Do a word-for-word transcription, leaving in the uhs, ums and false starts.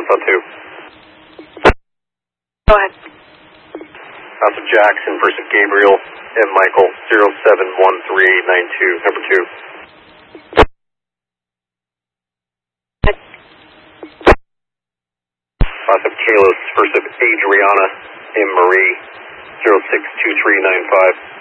response on two. Go ahead. Alpha Jackson versus Gabriel and Michael, zero seven one three nine two, number two. Alpha Kalos versus Adriana and Marie, zero six two three nine five.